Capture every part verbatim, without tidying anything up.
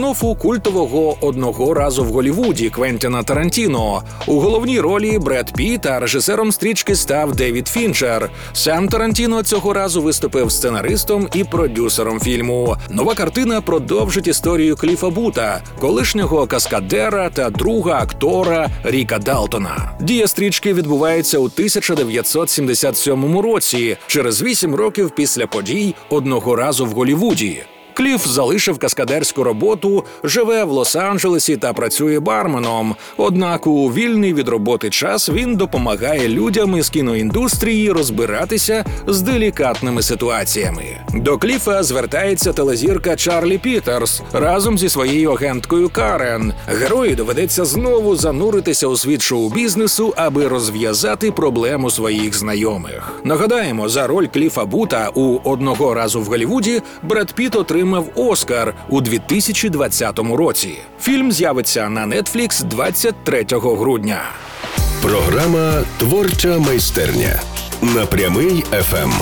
спін-оффу культового «Одного разу в Голлівуді» Квентіна Тарантіно. У головній ролі Бред Піт, а режисером стрічки став Девід Фінчер. Сам Тарантіно цього разу виступив сценаристом і продюсером фільму. Нова картина продовжить історію Кліфа Бута, колишнього каскадера та друга актора Ріка Далтона. Дія стрічки відбувається у тисяча дев'ятсот сімдесят сьомому році, через вісім років після подій «Одного разу в Голлівуді». Кліф залишив каскадерську роботу, живе в Лос-Анджелесі та працює барменом. Однак у вільний від роботи час він допомагає людям із кіноіндустрії розбиратися з делікатними ситуаціями. До Кліфа звертається телезірка Чарлі Пітерс разом зі своєю агенткою Карен. Герою доведеться знову зануритися у світ шоу-бізнесу, аби розв'язати проблему своїх знайомих. Нагадаємо, за роль Кліфа Бута у «Одного разу в Голлівуді» Бред Піт отримав отримав Оскар у дві тисячі двадцятому році. Фільм з'явиться на Netflix двадцять третього грудня. Програма «Творча майстерня» на Прямий еф ем.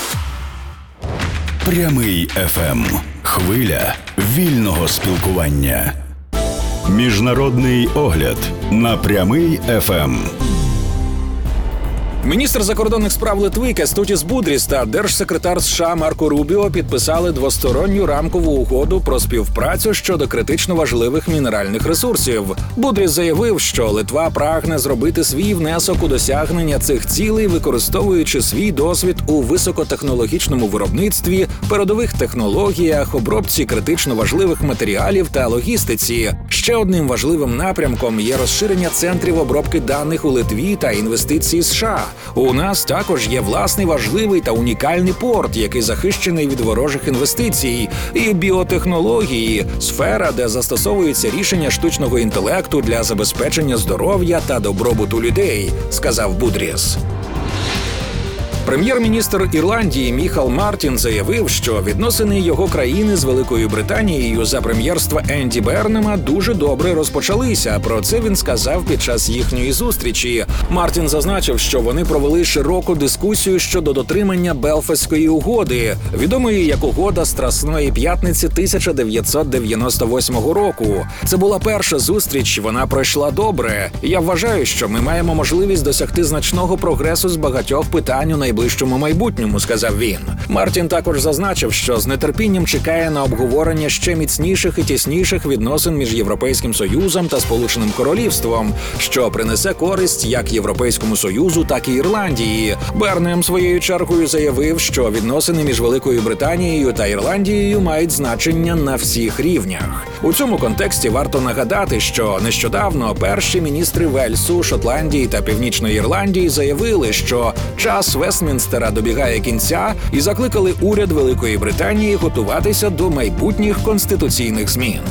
Прямий еф ем. Хвиля вільного спілкування. Міжнародний огляд на Прямий еф ем. Міністр закордонних справ Литви Кестутіс Будріс та держсекретар США Марко Рубіо підписали двосторонню рамкову угоду про співпрацю щодо критично важливих мінеральних ресурсів. Будріс заявив, що Литва прагне зробити свій внесок у досягнення цих цілей, використовуючи свій досвід у високотехнологічному виробництві, передових технологіях, обробці критично важливих матеріалів та логістиці. Ще одним важливим напрямком є розширення центрів обробки даних у Литві та інвестиції США. У нас також є власний важливий та унікальний порт, який захищений від ворожих інвестицій, і біотехнології – сфера, де застосовуються рішення штучного інтелекту для забезпечення здоров'я та добробуту людей, сказав Будріс. Прем'єр-міністр Ірландії Міхал Мартін заявив, що відносини його країни з Великою Британією за прем'єрства Енді Бернема дуже добре розпочалися. Про це він сказав під час їхньої зустрічі. Мартін зазначив, що вони провели широку дискусію щодо дотримання Белфастської угоди, відомої як угода Страсної п'ятниці тисяча дев'ятсот дев'яносто восьмого року. Це була перша зустріч, вона пройшла добре. Я вважаю, що ми маємо можливість досягти значного прогресу з багатьох питань у найближчому майбутньому, сказав він. Мартін також зазначив, що з нетерпінням чекає на обговорення ще міцніших і тісніших відносин між Європейським Союзом та Сполученим Королівством, що принесе користь як Європейському Союзу, так і Ірландії. Бернем своєю чергою заявив, що відносини між Великою Британією та Ірландією мають значення на всіх рівнях. У цьому контексті варто нагадати, що нещодавно перші міністри Вельсу, Шотландії та Північної Ірландії заявили, що час Вестмінстера добігає кінця і закликали уряд Великої Британії готуватися до майбутніх конституційних змін.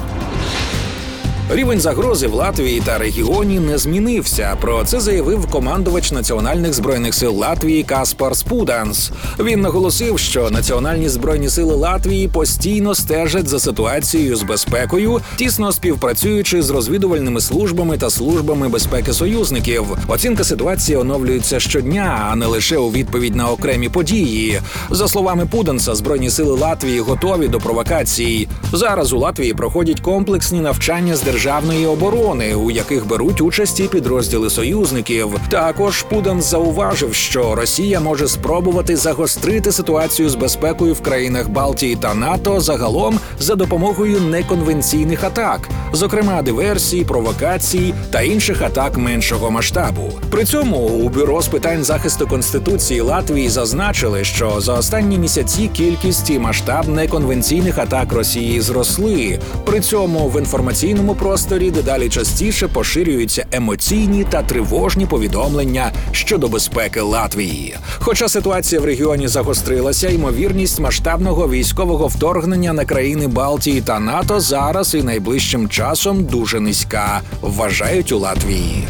Рівень загрози в Латвії та регіоні не змінився. Про це заявив командувач Національних збройних сил Латвії Каспар Спуданс. Він наголосив, що Національні збройні сили Латвії постійно стежать за ситуацією з безпекою, тісно співпрацюючи з розвідувальними службами та службами безпеки союзників. Оцінка ситуації оновлюється щодня, а не лише у відповідь на окремі події. За словами Пуданса, Збройні сили Латвії готові до провокацій. Зараз у Латвії проходять комплексні навчання з державної оборони, у яких беруть участь і підрозділи союзників. Також Пуданс зауважив, що Росія може спробувати загострити ситуацію з безпекою в країнах Балтії та НАТО загалом за допомогою неконвенційних атак, зокрема диверсій, провокацій та інших атак меншого масштабу. При цьому у Бюро з питань захисту Конституції Латвії зазначили, що за останні місяці кількість і масштаб неконвенційних атак Росії зросли. При цьому в інформаційному просторі дедалі частіше поширюються емоційні та тривожні повідомлення щодо безпеки Латвії. Хоча ситуація в регіоні загострилася, ймовірність масштабного військового вторгнення на країни Балтії та НАТО зараз і найближчим часом дуже низька, вважають у Латвії.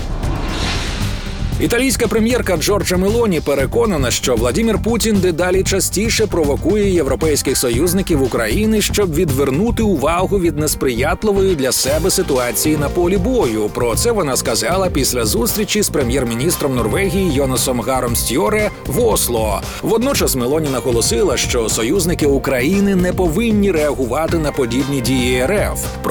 Італійська прем'єрка Джорджа Мелоні переконана, що Владимир Путін дедалі частіше провокує європейських союзників України, щоб відвернути увагу від несприятливої для себе ситуації на полі бою. Про це вона сказала після зустрічі з прем'єр-міністром Норвегії Йонасом Гаром Стьоре в Осло. Водночас Мелоні наголосила, що союзники України не повинні реагувати на подібні дії РФ.